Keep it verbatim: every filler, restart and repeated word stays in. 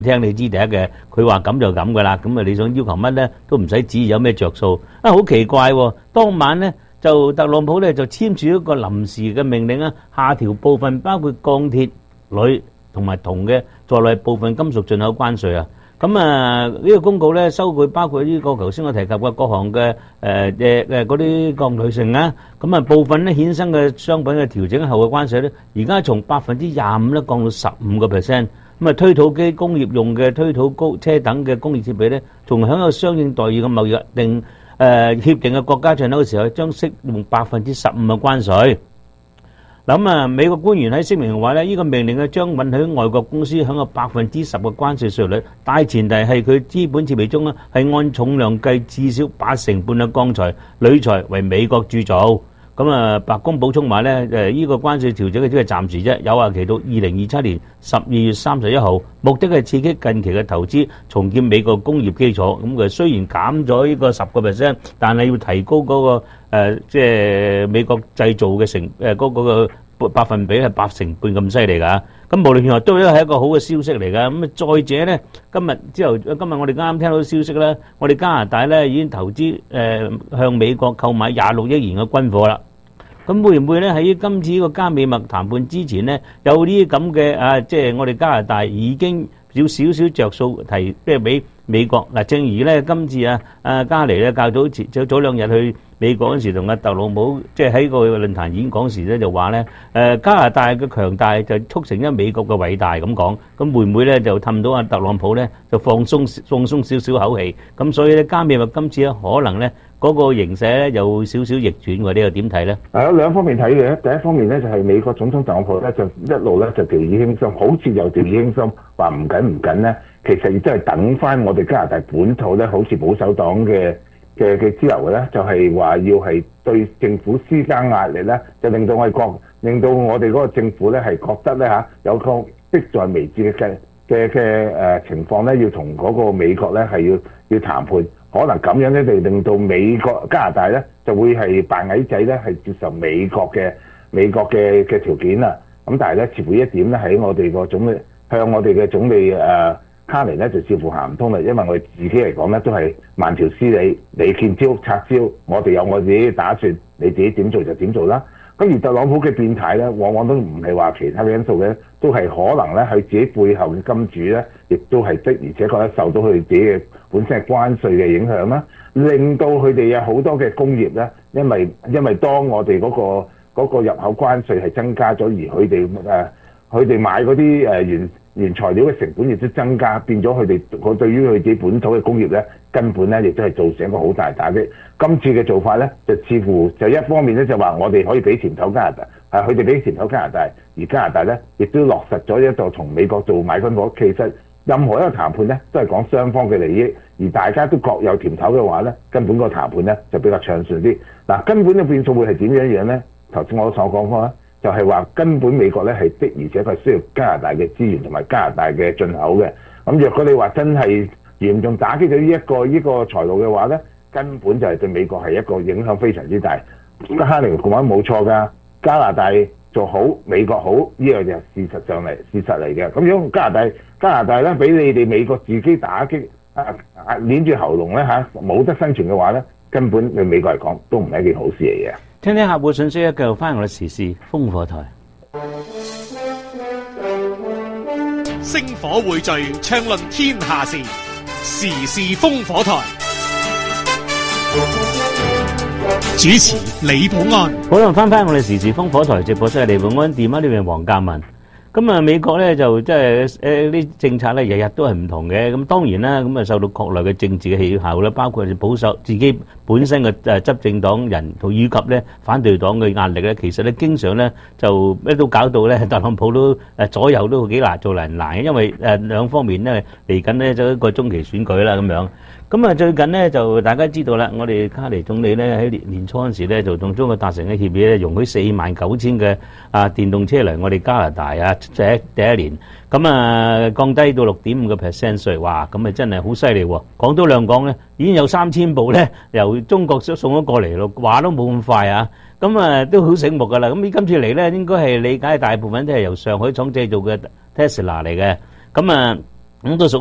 聽你知第一嘅，佢話咁就咁噶啦，咁啊你想要求乜咧都唔使指有咩着數啊！好奇怪喎，當晚咧就特朗普咧就簽署一個臨時嘅命令啊，下調部分包括鋼鐵、鋁同埋銅嘅在內部分金屬進口關稅啊。咁啊呢個公告咧收據包括呢個頭先我提及嘅各項嘅誒誒誒嗰啲鋼鋁成啊，咁啊部分咧衍生嘅商品嘅調整後嘅關稅咧，而家從百分之廿五咧降到十五個 percent。咁啊，推土機工業用嘅推土高車等嘅工業設備咧，仲享有相應待遇嘅貿易定誒協定嘅國家進口嘅時候，將適用百分之十五嘅關稅。咁啊，美國官員喺聲明話咧，呢個命令嘅將允許外國公司享有百分之十嘅關稅稅率，大前提係佢資本設備中咧係按重量計至少八成半嘅鋼材、鋁材為美國鑄造。咁啊，白宮補充話咧，誒呢個關稅調整嘅只係暫時啫，有效期到二零二七年十二月三十一號，目的係刺激近期嘅投資，重建美國工業基礎。咁佢雖然減咗呢個十個 percent，但係要提高嗰個誒即係美國製造嘅成誒嗰個個百分比係八成半咁犀利㗎。咁無論如何都係一個好嘅消息嚟㗎。咁啊，再者咧，今日之後今日我哋啱啱聽到消息咧，我哋加拿大咧已經投資誒向美國購買廿六億元嘅軍火啦。咁會唔會咧喺今次呢個加美墨談判之前咧，有啲咁嘅啊，即係我哋加拿大已經有少少着數提，即係俾美國嗱。正如咧今次啊啊加尼咧較早前早早兩日去美國嗰時，同阿特朗普即係喺個論壇演講時咧就話咧，誒加拿大嘅強大就促成咗美國嘅偉大咁講。咁會唔會咧就氹到阿特朗普咧就放鬆放鬆少少口氣？咁所以咧加美墨今次咧可能咧。嗰個形勢咧有少少逆轉喎，呢個點睇咧？ 係有兩方面睇嘅。第一方面咧就係美國總統特朗普咧就一路咧就掉以輕心，好似又掉以輕心，話唔緊唔緊咧。其實亦都係等翻我哋加拿大本土咧，好似保守黨嘅嘅嘅支流咧，就係話要係對政府施加壓力咧，就令到我哋國，令到我哋嗰個政府咧係覺得咧嚇有個迫在眉睫嘅嘅嘅誒情況咧，要同嗰個美國咧係要要談判。可能咁樣咧，就令到美國加拿大咧就會係扮矮仔咧，係接受美國嘅美國嘅嘅條件啦。咁但係咧，似乎一點咧喺我哋個總理向我哋嘅總理誒、呃、卡尼咧，就似乎行唔通啦。因為我哋自己嚟講咧，都係慢條斯理，你見招拆招，我哋有我自己打算，你自己點做就點做啦。咁而特朗普嘅變態咧，往往都唔係話其他嘅因素嘅，都係可能咧佢自己背後嘅金主咧，亦都係的，而且確咧受到佢哋自己嘅本身係關稅嘅影響啦，令到佢哋有好多嘅工業咧，因為因為當我哋嗰個嗰個入口關稅係增加咗，而佢哋誒佢哋買嗰啲誒原原材料嘅成本亦都增加，變咗佢哋佢對於佢自己本土嘅工業咧，根本咧亦都係造成一個好大打擊。今次嘅做法咧，就似乎就一方面咧就話我哋可以俾甜頭加拿大，係佢哋俾甜頭加拿大，而加拿大咧亦都落實咗一個同美國做買軍火。其實任何一個談判咧，都係講雙方嘅利益，而大家都各有甜頭嘅話咧，根本個談判咧就比較暢順啲。嗱，根本嘅變數會係點樣樣咧？頭先我所講過啦，就係話根本美國咧係的，而且佢需要加拿大嘅資源同埋加拿大嘅進口嘅。咁若果你話真係嚴重打擊咗呢一個呢個財路嘅話咧，根本就係對美國係一個影響非常之大。哈尼講話冇錯㗎，加拿大做好，美國好，呢樣就係事實上嚟事實嚟嘅。咁樣加拿大加拿大咧，俾你哋美國自己打擊啊啊，捏住喉嚨咧嚇，冇得生存嘅話咧，根本對美國嚟講都唔係一件好事嚟嘅。 聽聽客戶信息咧，繼續翻我哋時事烽火台。 星火匯聚，暢論天下事，時事烽火台。主持李寶安。 好啦，翻翻我哋時事烽火台直播室嘅李寶安，電話呢邊黃鑑文。咁啊，美國咧就即係誒啲政策咧，日日都係唔同嘅。咁當然啦，咁啊受到國內嘅政治嘅氣候咧，包括保守自己本身嘅誒執政黨人，同以及咧反對黨嘅壓力咧，其實咧經常咧就咩都搞到咧，特朗普都誒左右都幾難做難難嘅，因為誒兩方面咧嚟緊咧就一個中期選舉啦咁樣。咁啊，最近咧就大家知道啦，我哋卡尼總理咧喺年年初嗰時咧就同中國達成嘅協議咧，容許四萬九千嘅啊電動車嚟我哋加拿大啊，即係第一年，咁啊降低到六點五個 percent 稅，哇！咁啊真係好犀利喎。講多兩講咧，已經有三千部咧由中國送咗過嚟咯，話都冇咁快啊。咁啊都好醒目噶啦。咁今次嚟咧，應該係理解大部分都係由上海廠製造嘅 Tesla 嚟嘅。咁啊〜 咁都屬